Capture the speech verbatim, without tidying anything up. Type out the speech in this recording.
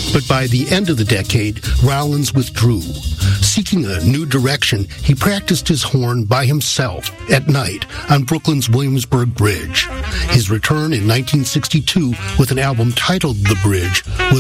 But by the end of the decade, Rollins withdrew. Seeking a new direction, he practiced his horn by himself at night on Brooklyn's Williamsburg Bridge. His return in nineteen sixty-two with an album titled The Bridge was